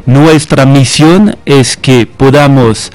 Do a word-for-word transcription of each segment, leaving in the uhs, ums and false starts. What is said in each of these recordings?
Nuestra misión es que podamos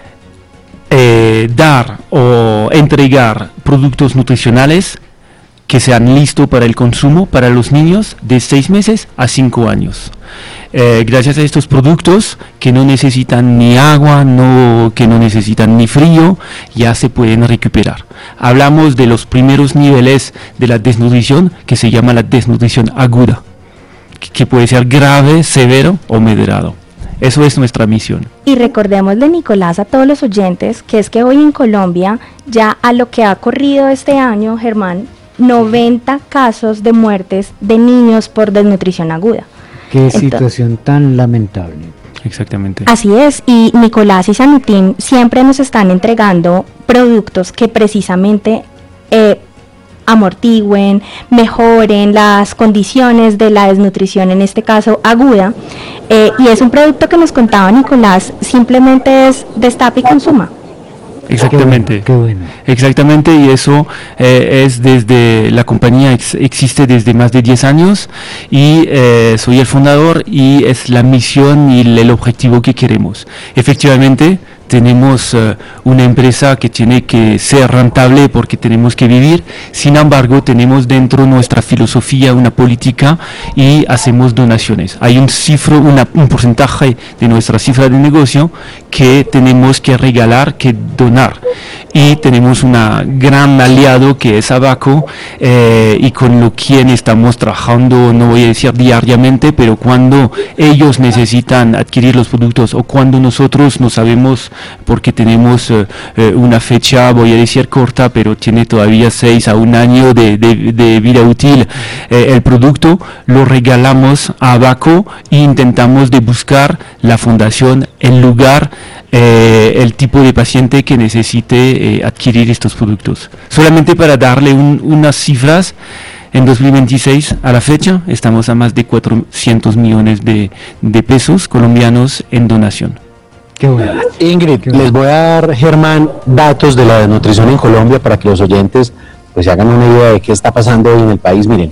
eh, dar o entregar productos nutricionales que sean listos para el consumo para los niños de seis meses a cinco años. Eh, gracias a estos productos que no necesitan ni agua, no, que no necesitan ni frío, ya se pueden recuperar. Hablamos de los primeros niveles de la desnutrición, que se llama la desnutrición aguda, que, que puede ser grave, severo o moderado. Eso es nuestra misión. Y recordémosle, Nicolás, a todos los oyentes, que es que hoy en Colombia, ya a lo que ha corrido este año, Germán, noventa casos de muertes de niños por desnutrición aguda. Qué Entonces, situación tan lamentable. Exactamente. Así es, y Nicolás y Sanutim siempre nos están entregando productos que precisamente eh, amortigüen, mejoren las condiciones de la desnutrición, en este caso aguda, eh, y es un producto que nos contaba Nicolás, simplemente es destape y consuma. Exactamente, qué bueno, qué bueno. Exactamente, y eso eh, es desde, la compañía ex, existe desde más de diez años y eh, soy el fundador y es la misión y el, el objetivo que queremos. Efectivamente, tenemos uh, una empresa que tiene que ser rentable porque tenemos que vivir, sin embargo tenemos dentro nuestra filosofía una política y hacemos donaciones. Hay un cifro, una, un porcentaje de nuestra cifra de negocio que tenemos que regalar, que donar. Y tenemos un gran aliado que es Abaco eh, y con lo quien estamos trabajando, no voy a decir diariamente, pero cuando ellos necesitan adquirir los productos o cuando nosotros no sabemos porque tenemos eh, una fecha, voy a decir corta, pero tiene todavía seis a un año de, de, de vida útil eh, el producto, lo regalamos a Abaco e intentamos de buscar la fundación, el lugar, eh, el tipo de paciente que necesite eh, adquirir estos productos. Solamente para darle un, unas cifras, en dos mil veintiséis a la fecha estamos a más de cuatrocientos millones de, de pesos colombianos en donación. Qué bueno. Ingrid, Qué bueno. Les voy a dar, Germán, datos de la desnutrición en Colombia para que los oyentes pues se hagan una idea de qué está pasando hoy en el país. Miren,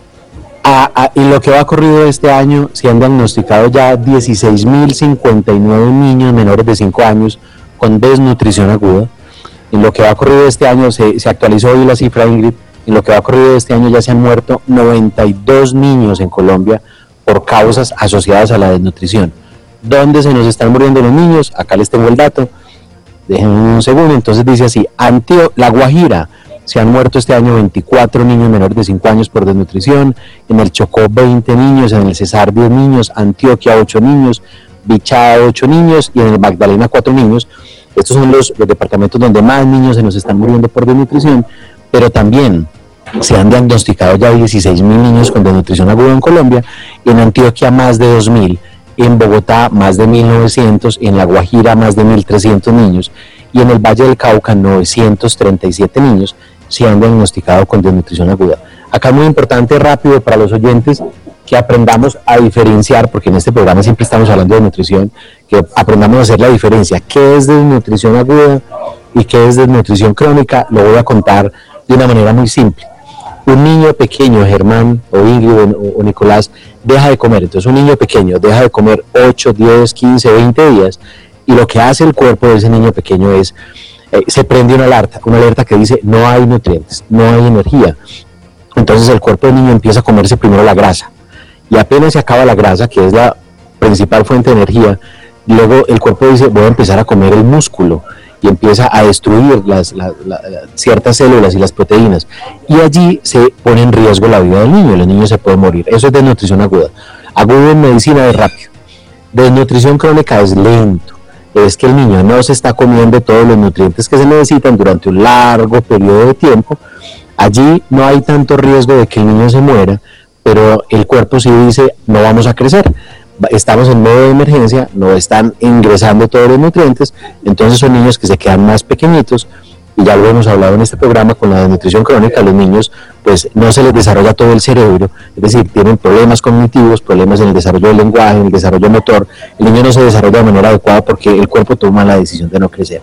a, a, en lo que va corrido este año se han diagnosticado ya dieciséis mil cincuenta y nueve niños menores de cinco años con desnutrición aguda. En lo que va corrido este año, se, se actualizó hoy la cifra, Ingrid, en lo que va corrido este año ya se han muerto noventa y dos niños en Colombia por causas asociadas a la desnutrición. ¿Dónde se nos están muriendo los niños? Acá les tengo el dato, déjenme un segundo. Entonces dice así: Antio, La Guajira, se han muerto este año veinticuatro niños menores de cinco años por desnutrición, en el Chocó veinte niños, en el Cesar diez niños, Antioquia ocho niños, Bichada ocho niños y en el Magdalena cuatro niños. Estos son los, los departamentos donde más niños se nos están muriendo por desnutrición, pero también se han diagnosticado ya dieciséis mil niños con desnutrición aguda en Colombia, en Antioquia más de dos mil, en Bogotá más de mil novecientos, en La Guajira más de mil trescientos niños y en el Valle del Cauca novecientos treinta y siete niños se han diagnosticado con desnutrición aguda. Acá es muy importante, rápido para los oyentes, que aprendamos a diferenciar, porque en este programa siempre estamos hablando de nutrición, que aprendamos a hacer la diferencia, qué es desnutrición aguda y qué es desnutrición crónica. Lo voy a contar de una manera muy simple. Un niño pequeño, Germán o Ingrid o, o Nicolás, deja de comer. Entonces un niño pequeño deja de comer ocho, diez, quince, veinte días y lo que hace el cuerpo de ese niño pequeño es, eh, se prende una alerta, una alerta que dice no hay nutrientes, no hay energía. Entonces el cuerpo del niño empieza a comerse primero la grasa y apenas se acaba la grasa, que es la principal fuente de energía, luego el cuerpo dice voy a empezar a comer el músculo y empieza a destruir las, la, la, la, ciertas células y las proteínas, y allí se pone en riesgo la vida del niño, el niño se puede morir. Eso es desnutrición aguda. Agudo en medicina es rápido. Desnutrición crónica es lento, es que el niño no se está comiendo todos los nutrientes que se necesitan durante un largo periodo de tiempo. Allí no hay tanto riesgo de que el niño se muera, pero el cuerpo sí dice no vamos a crecer. Estamos en modo de emergencia, no están ingresando todos los nutrientes, entonces son niños que se quedan más pequeñitos, y ya lo hemos hablado en este programa con la desnutrición crónica. Los niños pues no se les desarrolla todo el cerebro, es decir, tienen problemas cognitivos, problemas en el desarrollo del lenguaje, en el desarrollo motor. El niño no se desarrolla de manera adecuada porque el cuerpo toma la decisión de no crecer.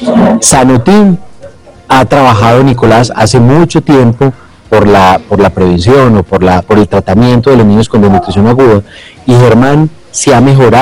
Sanutim ha trabajado, Nicolás, hace mucho tiempo por la, por la prevención o por, la, por el tratamiento de los niños con desnutrición aguda, y Germán se ha mejorado